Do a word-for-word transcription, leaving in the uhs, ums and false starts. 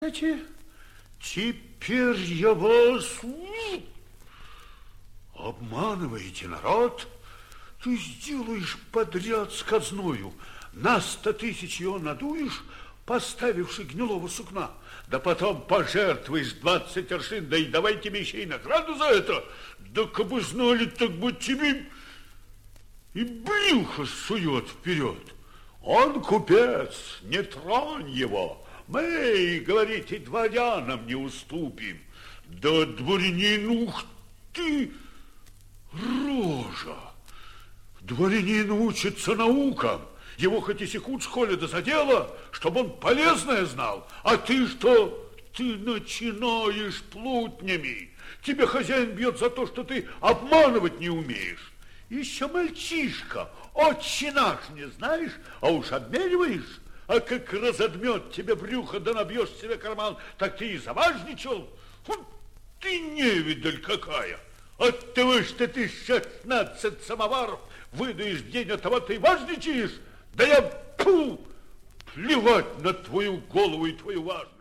Теперь я вас... Обманываете народ? Ты сделаешь подряд с казною. На сто тысяч его надуешь, поставивши гнилого сукна. Да потом пожертвуешь двадцать аршин, да и давай тебе еще и награду за это. Да кабы знали, так бы тебе и брюхо сует вперед. Он купец, не тронь его. Мы, говорите, дворянам не уступим. Да дворянин, ух ты, рожа. Дворянин учится наукам. Его хоть и секут в школе, да за дело, чтобы он полезное знал. А ты что? Ты начинаешь плутнями. Тебе хозяин бьет за то, что ты обманывать не умеешь. Еще мальчишка, отче наш не знаешь, а уж обмениваешь. А как разодмет тебе брюхо, да набьешь себе карман, так ты и заважничал. Фу, ты невидаль какая. От того, что ты шестнадцать самоваров выдаешь в день, от того ты важничаешь. Да я, фу, плевать на твою голову и твою важность.